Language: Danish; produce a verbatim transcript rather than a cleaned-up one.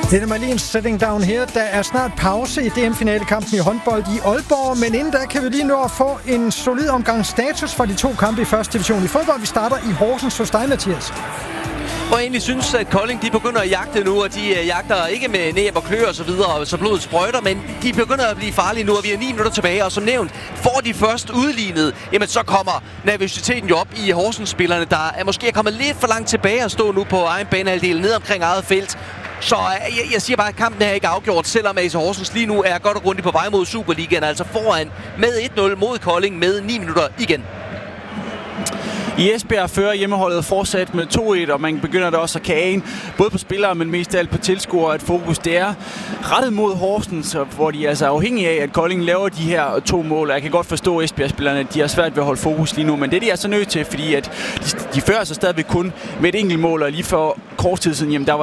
Det er Marlens Setting Down her. Der er snart pause i D M-finalekampen i håndbold i Aalborg, men inden da kan vi lige nå at få en solid omgang status fra de to kampe i første division i fodbold. Vi starter i Horsens hos dig, Mathias. Og jeg egentlig synes, at Kolding de begynder at jagte nu, og de uh, jagter ikke med næb og klør og så videre, så blodet sprøjter, men de begynder at blive farlige nu, og vi er ni minutter tilbage, og som nævnt, får de først udlignet, jamen så kommer nervøsiteten jo op i Horsens-spillerne, der er måske kommet lidt for langt tilbage at stå nu på egen banehalvdel ned omkring eget felt. Så uh, jeg, jeg siger bare, at kampen er ikke afgjort, selvom A C Horsens lige nu er godt og grundigt på vej mod Superligaen, altså foran med et nul mod Kolding med ni minutter igen. I Esbjerg fører hjemmeholdet fortsat med to et, og man begynder da også at kage både på spillere, men mest af alt på tilskuere, at fokus det er rettet mod Horsens, hvor de er altså afhængige af, at Kolding laver de her to mål. Jeg kan godt forstå Esbjerg-spillerne, de har svært ved at holde fokus lige nu, men det er de altså nødt til, fordi at de, de fører sig stadigvæk kun med et enkelt mål, og lige for kort tid siden, jamen der var